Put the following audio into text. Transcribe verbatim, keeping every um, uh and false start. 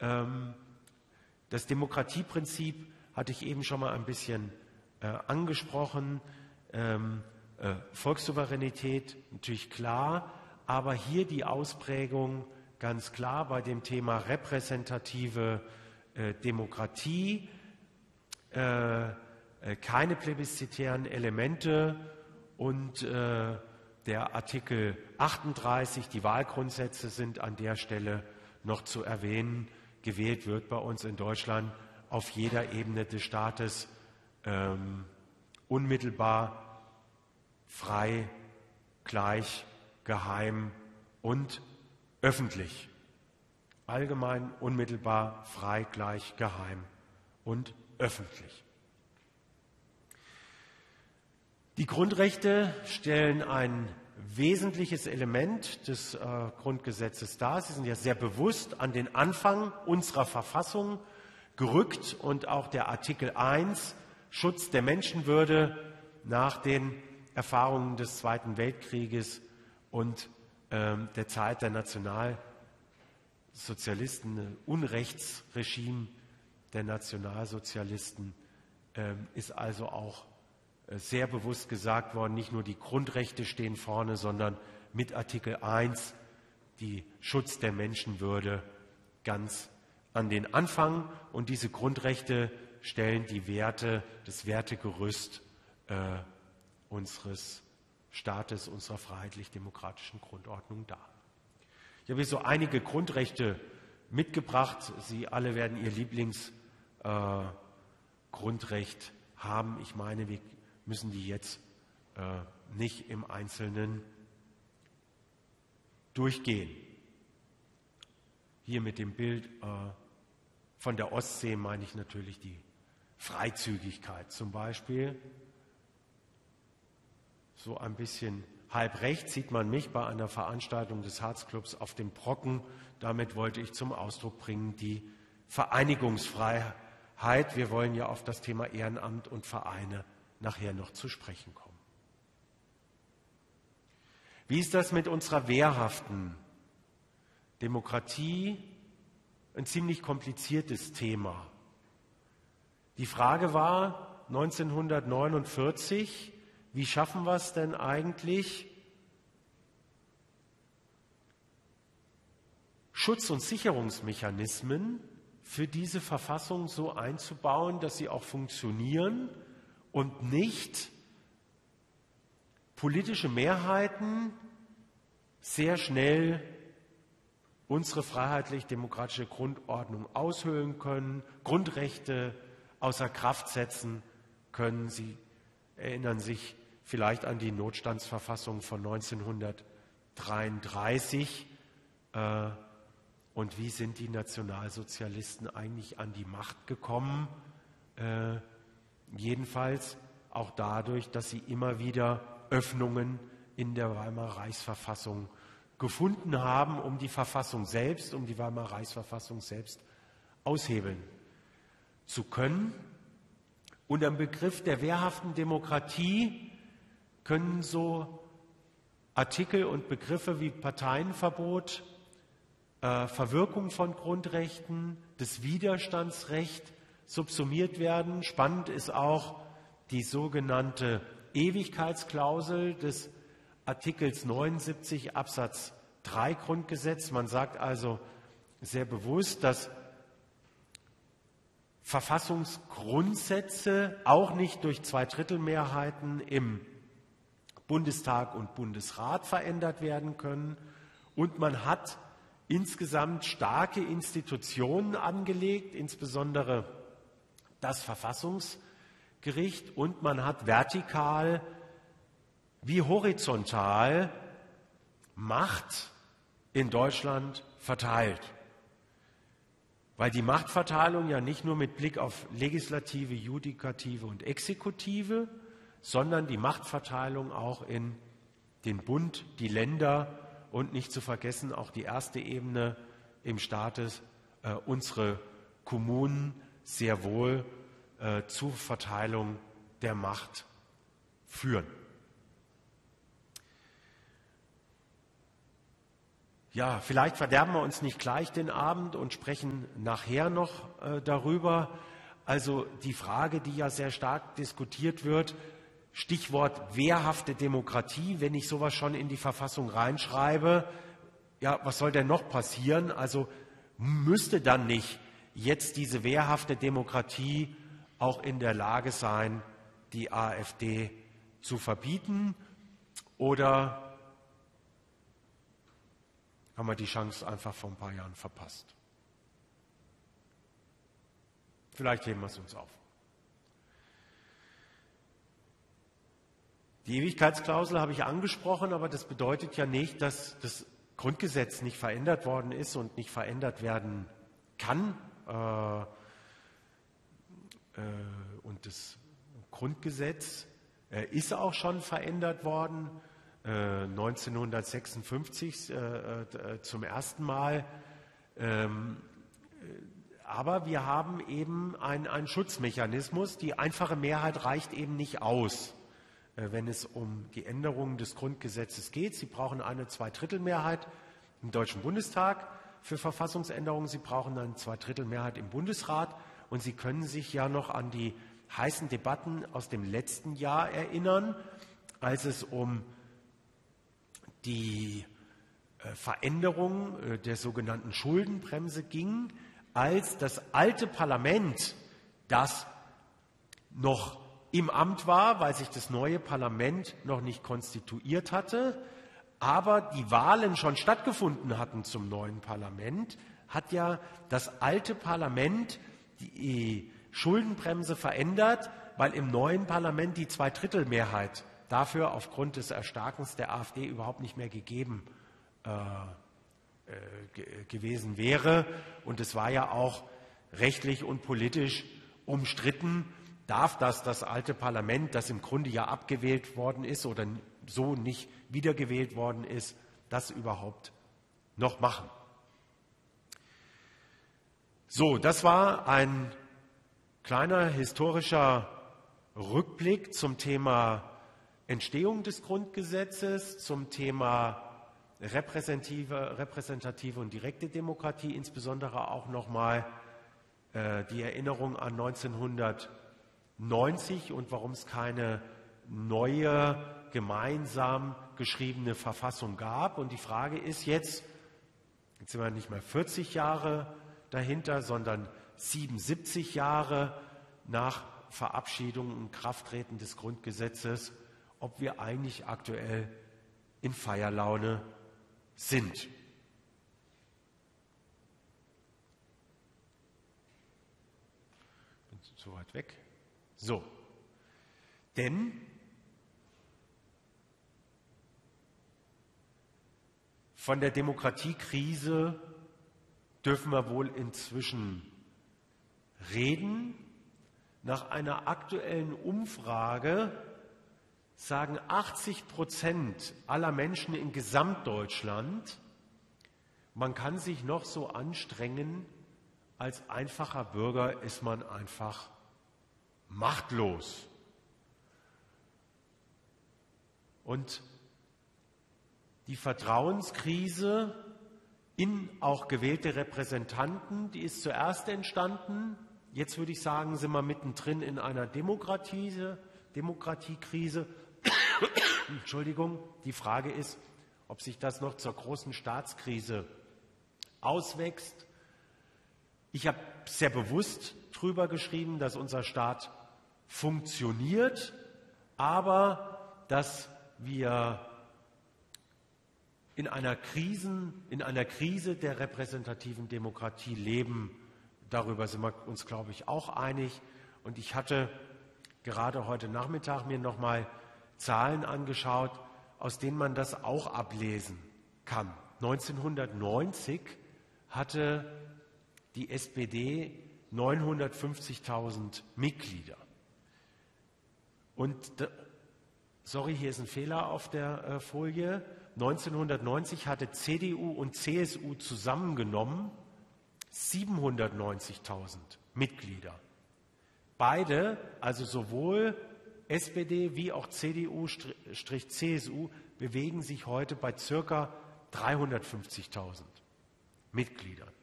Ähm, das Demokratieprinzip hatte ich eben schon mal ein bisschen äh, angesprochen. Ähm, äh, Volkssouveränität natürlich klar, aber hier die Ausprägung ganz klar bei dem Thema repräsentative äh, Demokratie, äh, äh, keine plebiszitären Elemente und äh, der Artikel achtunddreißig, die Wahlgrundsätze sind an der Stelle noch zu erwähnen. Gewählt wird bei uns in Deutschland auf jeder Ebene des Staates ähm, unmittelbar, frei, gleich, geheim und öffentlich. Allgemein, unmittelbar, frei, gleich, geheim und öffentlich. Die Grundrechte stellen ein wesentliches Element des äh, Grundgesetzes dar. Sie sind ja sehr bewusst an den Anfang unserer Verfassung gerückt und auch der Artikel eins, Schutz der Menschenwürde nach den Erfahrungen des Zweiten Weltkrieges und ähm, der Zeit der Nationalsozialisten, Unrechtsregime der Nationalsozialisten, ähm, ist also auch sehr bewusst gesagt worden, nicht nur die Grundrechte stehen vorne, sondern mit Artikel eins die Schutz der Menschenwürde ganz an den Anfang. Und diese Grundrechte stellen die Werte, das Wertegerüst äh, unseres Staates, unserer freiheitlich-demokratischen Grundordnung dar. Ich habe hier so einige Grundrechte mitgebracht. Sie alle werden Ihr Lieblingsgrundrecht äh, haben. Ich meine, wir müssen die jetzt äh, nicht im Einzelnen durchgehen. Hier mit dem Bild äh, von der Ostsee meine ich natürlich die Freizügigkeit zum Beispiel. So ein bisschen halb rechts sieht man mich bei einer Veranstaltung des Harzclubs auf dem Brocken. Damit wollte ich zum Ausdruck bringen die Vereinigungsfreiheit. Wir wollen ja auf das Thema Ehrenamt und Vereine nachher noch zu sprechen kommen. Wie ist das mit unserer wehrhaften Demokratie? Ein ziemlich kompliziertes Thema. Die Frage war neunzehnhundertneunundvierzig, wie schaffen wir es denn eigentlich, Schutz- und Sicherungsmechanismen für diese Verfassung so einzubauen, dass sie auch funktionieren und nicht politische Mehrheiten sehr schnell unsere freiheitlich-demokratische Grundordnung aushöhlen können, Grundrechte außer Kraft setzen können. Sie erinnern sich vielleicht an die Notstandsverfassung von neunzehnhundertdreiunddreißig. Äh, und wie sind die Nationalsozialisten eigentlich an die Macht gekommen? Äh, Jedenfalls auch dadurch, dass sie immer wieder Öffnungen in der Weimarer Reichsverfassung gefunden haben, um die Verfassung selbst, um die Weimarer Reichsverfassung selbst aushebeln zu können. Unter dem Begriff der wehrhaften Demokratie können so Artikel und Begriffe wie Parteienverbot, äh, Verwirkung von Grundrechten, das Widerstandsrecht subsumiert werden. Spannend ist auch die sogenannte Ewigkeitsklausel des Artikels neunundsiebzig Absatz drei Grundgesetz. Man sagt also sehr bewusst, dass Verfassungsgrundsätze auch nicht durch Zweidrittelmehrheiten im Bundestag und Bundesrat verändert werden können. Und man hat insgesamt starke Institutionen angelegt, insbesondere das Verfassungsgericht, und man hat vertikal wie horizontal Macht in Deutschland verteilt. Weil die Machtverteilung ja nicht nur mit Blick auf Legislative, Judikative und Exekutive, sondern die Machtverteilung auch in den Bund, die Länder und nicht zu vergessen auch die erste Ebene im Staates, äh, unsere Kommunen sehr wohl äh, zur Verteilung der Macht führen. Ja, vielleicht verderben wir uns nicht gleich den Abend und sprechen nachher noch äh, darüber. Also die Frage, die ja sehr stark diskutiert wird, Stichwort wehrhafte Demokratie, wenn ich sowas schon in die Verfassung reinschreibe, ja, was soll denn noch passieren? Also müsste dann nicht jetzt diese wehrhafte Demokratie auch in der Lage sein, die AfD zu verbieten? Oder haben wir die Chance einfach vor ein paar Jahren verpasst? Vielleicht heben wir es uns auf. Die Ewigkeitsklausel habe ich angesprochen, aber das bedeutet ja nicht, dass das Grundgesetz nicht verändert worden ist und nicht verändert werden kann. Äh, äh, und das Grundgesetz äh, ist auch schon verändert worden, äh, neunzehnhundertsechsundfünfzig äh, äh, zum ersten Mal. Ähm, aber wir haben eben einen, einen Schutzmechanismus. Die einfache Mehrheit reicht eben nicht aus, wenn es um die Änderung des Grundgesetzes geht. Sie brauchen eine Zweidrittelmehrheit im Deutschen Bundestag für Verfassungsänderungen. Sie brauchen eine Zweidrittelmehrheit im Bundesrat. Und Sie können sich ja noch an die heißen Debatten aus dem letzten Jahr erinnern, als es um die Veränderung der sogenannten Schuldenbremse ging, als das alte Parlament, das noch im Amt war, weil sich das neue Parlament noch nicht konstituiert hatte, aber die Wahlen schon stattgefunden hatten zum neuen Parlament, hat ja das alte Parlament die Schuldenbremse verändert, weil im neuen Parlament die Zweidrittelmehrheit dafür aufgrund des Erstarkens der AfD überhaupt nicht mehr gegeben äh, äh, ge- gewesen wäre. Und es war ja auch rechtlich und politisch umstritten, darf das das alte Parlament, das im Grunde ja abgewählt worden ist oder so nicht wiedergewählt worden ist, das überhaupt noch machen? So, das war ein kleiner historischer Rückblick zum Thema Entstehung des Grundgesetzes, zum Thema repräsentative, repräsentative und direkte Demokratie, insbesondere auch nochmal äh, die Erinnerung an neunzehnhundertneunzig und warum es keine neue, gemeinsam geschriebene Verfassung gab. Und die Frage ist jetzt, jetzt sind wir nicht mehr vierzig Jahre dahinter, sondern siebenundsiebzig Jahre nach Verabschiedung und Krafttreten des Grundgesetzes, ob wir eigentlich aktuell in Feierlaune sind. Bin zu weit weg. So, denn von der Demokratiekrise dürfen wir wohl inzwischen reden. Nach einer aktuellen Umfrage sagen achtzig Prozent aller Menschen in Gesamtdeutschland, man kann sich noch so anstrengen, als einfacher Bürger ist man einfach machtlos. Und die Vertrauenskrise in auch gewählte Repräsentanten, die ist zuerst entstanden. Jetzt würde ich sagen, sind wir mittendrin in einer Demokratie, Demokratiekrise. Entschuldigung, die Frage ist, ob sich das noch zur großen Staatskrise auswächst. Ich habe sehr bewusst drüber geschrieben, dass unser Staat funktioniert, aber dass wir in einer, Krisen, in einer Krise der repräsentativen Demokratie leben. Darüber sind wir uns, glaube ich, auch einig. Und ich hatte gerade heute Nachmittag mir noch mal Zahlen angeschaut, aus denen man das auch ablesen kann. neunzehnhundertneunzig hatte die S P D neunhundertfünfzigtausend Mitglieder. Und, sorry, hier ist ein Fehler auf der äh, Folie. neunzehnhundertneunzig hatte C D U und C S U zusammengenommen siebenhundertneunzigtausend Mitglieder. Beide, also sowohl S P D wie auch C D U-C S U, bewegen sich heute bei circa dreihundertfünfzigtausend Mitglieder.